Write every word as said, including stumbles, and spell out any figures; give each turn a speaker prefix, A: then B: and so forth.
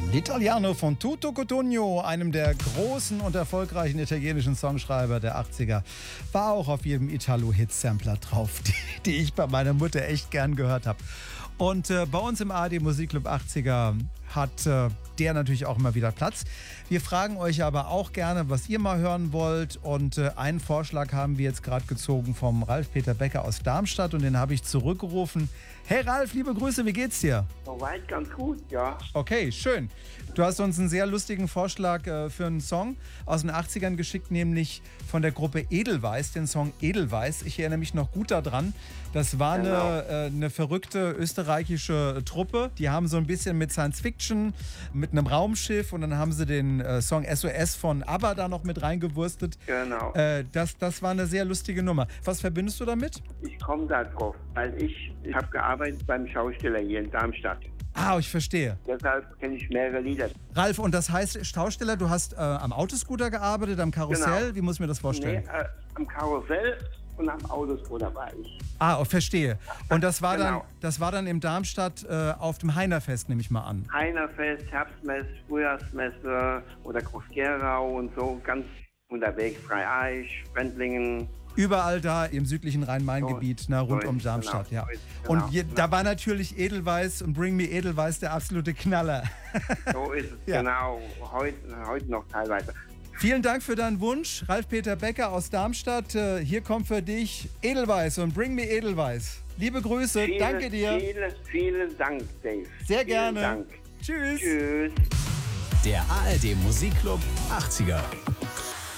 A: L'Italiano von Tuto Cutugno, einem der großen und erfolgreichen italienischen Songschreiber der achtziger, war auch auf jedem Italo-Hit-Sampler drauf, die, die ich bei meiner Mutter echt gern gehört habe. Und äh, bei uns im A R D Musikclub achtziger hat äh, der natürlich auch immer wieder Platz. Wir fragen euch aber auch gerne, was ihr mal hören wollt. Und äh, einen Vorschlag haben wir jetzt gerade gezogen vom Ralf-Peter Becker aus Darmstadt und den habe ich zurückgerufen. Hey Ralf, liebe Grüße, wie geht's dir?
B: Soweit ganz gut, ja.
A: Okay, schön. Du hast uns einen sehr lustigen Vorschlag äh, für einen Song aus den achtzigern geschickt, nämlich von der Gruppe Edelweiss, den Song Edelweiss. Ich erinnere mich noch gut daran. Das war
B: Genau.
A: eine, äh, eine verrückte österreichische Truppe. Die haben so ein bisschen mit Science Fiction, mit einem Raumschiff und dann haben sie den äh, Song S O S von ABBA da noch mit reingewurstet.
B: Genau.
A: Äh, das, das war eine sehr lustige Nummer. Was verbindest du damit?
B: Ich komme da drauf, weil ich, ich habe gearbeitet beim Schausteller hier in Darmstadt.
A: Ah, ich verstehe.
B: Deshalb kenne ich mehrere Lieder.
A: Ralf, und das heißt Schausteller, du hast äh, am Autoscooter gearbeitet, am Karussell?
B: Genau.
A: Wie muss ich mir das vorstellen?
B: Nee, äh, am Karussell und am Autoscooter war ich.
A: Ah, oh, verstehe. Und das war,
B: Genau.
A: dann, das war dann in Darmstadt äh, auf dem Heinerfest, nehme ich mal an.
B: Heinerfest, Herbstmesse, Frühjahrsmesse oder Groß-Gerau und so, ganz unterwegs. Dreieich, Wendlingen.
A: Überall da im südlichen Rhein-Main-Gebiet,
B: So,
A: na, rund
B: so
A: um
B: ist,
A: Darmstadt,
B: genau,
A: ja.
B: so ist, genau,
A: Und je,
B: genau.
A: da war natürlich Edelweiss und Bring Me Edelweiss der absolute Knaller.
B: So ist es,
A: Ja.
B: genau. Heute, heute noch teilweise.
A: Vielen Dank für deinen Wunsch, Ralf-Peter Becker aus Darmstadt. Äh, Hier kommt für dich Edelweiss und Bring Me Edelweiss. Liebe Grüße,
B: Vielen,
A: danke dir.
B: Vielen, vielen Dank, Dave.
A: Sehr
B: Vielen
A: gerne.
B: Dank.
A: Tschüss.
B: Tschüss.
C: Der A R D Musikclub achtziger.